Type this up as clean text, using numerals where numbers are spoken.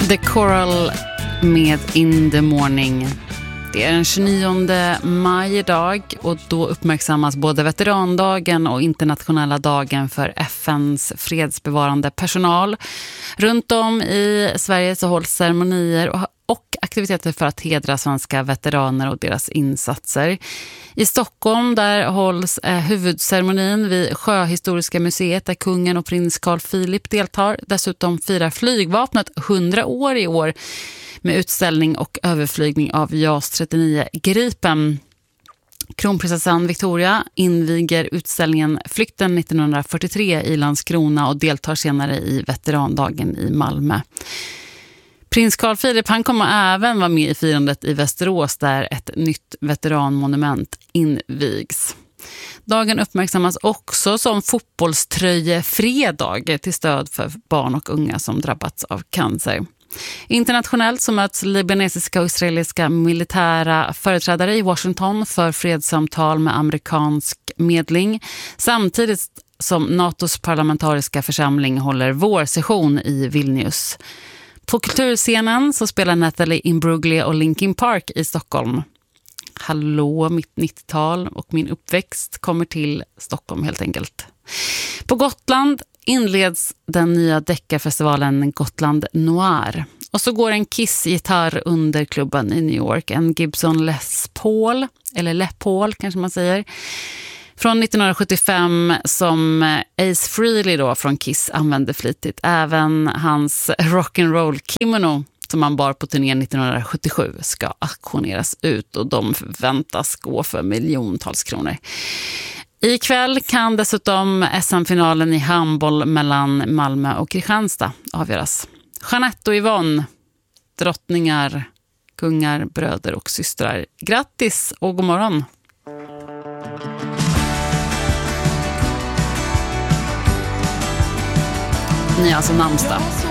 The Coral med In the Morning. Det är den 29 maj idag och då uppmärksammas både veterandagen och internationella dagen för FNs fredsbevarande personal. Runt om i Sverige så hålls ceremonier och aktiviteter för att hedra svenska veteraner och deras insatser. I Stockholm där hålls huvudceremonin vid Sjöhistoriska museet där kungen och prins Carl Philip deltar. Dessutom firar flygvapnet 100 år i år med utställning och överflygning av JAS 39 Gripen. Kronprinsessan Victoria inviger utställningen Flykten 1943 i Landskrona och deltar senare i veterandagen i Malmö. Prins Carl Philip han kommer även vara med i firandet i Västerås där ett nytt veteranmonument invigs. Dagen uppmärksammas också som fotbollströjefredag till stöd för barn och unga som drabbats av cancer. Internationellt så möts libanesiska och israeliska militära företrädare i Washington för fredssamtal med amerikansk medling samtidigt som NATOs parlamentariska församling håller vårsession i Vilnius. På kulturscenen så spelar Natalie Imbruglia och Linkin Park i Stockholm. Hallå, mitt 90-tal och min uppväxt kommer till Stockholm helt enkelt. På Gotland inleds den nya deckarfestivalen Gotland Noir. Och så går en Kiss-gitarr under klubben i New York. En Gibson Les Paul, eller Les Paul kanske man säger. Från 1975 som Ace Frehley då från Kiss använde flitigt. Även hans rock'n'roll kimono som han bar på turnén 1977 ska auktioneras ut och de förväntas gå för miljontals kronor. Ikväll kan dessutom SM-finalen i handboll mellan Malmö och Kristianstad avgöras. Jeanette och Yvonne, drottningar, kungar, bröder och systrar. Grattis och god morgon! Ni är alltså namnsdag.